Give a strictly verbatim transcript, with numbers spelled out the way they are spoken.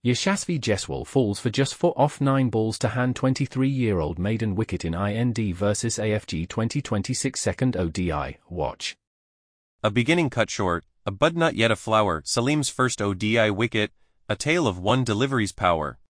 Yashasvi Jaiswal falls for just four off nine balls to hand. twenty-three-year-old maiden wicket in I N D versus A F G twenty twenty-six second O D I. Watch. A beginning cut short, a bud not yet a flower, Salim's first O D I wicket, a tale of one delivery's power.